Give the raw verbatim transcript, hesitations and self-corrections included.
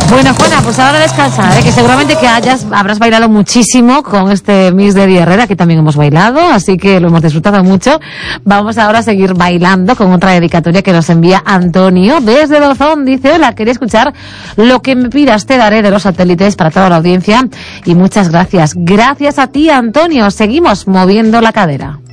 Bueno, Juana, pues ahora descansar, ¿eh? Que seguramente que hayas, habrás bailado muchísimo con este Miss de Di Herrera, que también hemos bailado, así que lo hemos disfrutado mucho. Vamos ahora a seguir bailando con otra dedicatoria que nos envía Antonio desde Dozón. Dice: hola, quería escuchar Lo que me pidas te daré de Los Satélites para toda la audiencia y muchas gracias. Gracias a ti, Antonio. Seguimos moviendo la cadera.